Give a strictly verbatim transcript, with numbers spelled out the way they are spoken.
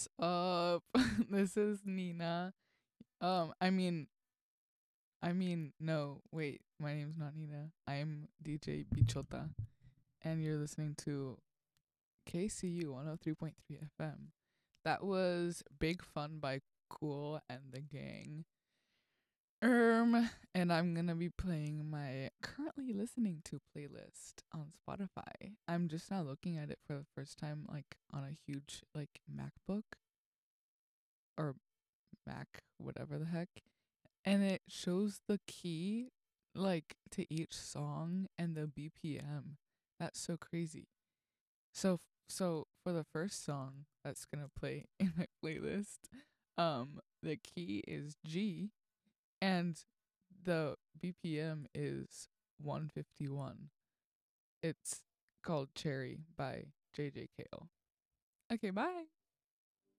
Up? This is Nina. Um, I mean, I mean, no, wait, my name's not Nina. I'm D J Bichota, and you're listening to K C U one oh three point three F M. That was Big Fun by Cool and the Gang. Um, and I'm gonna be playing my currently listening to playlist on Spotify. I'm just now looking at it for the first time, like on a huge like MacBook or Mac, whatever the heck, and it shows the key like to each song and the B P M. That's so crazy. So f- so for the first song that's gonna play in my playlist, um, the key is G and the B P M is one fifty-one. It's called Cherry by J J Cale. Okay, bye.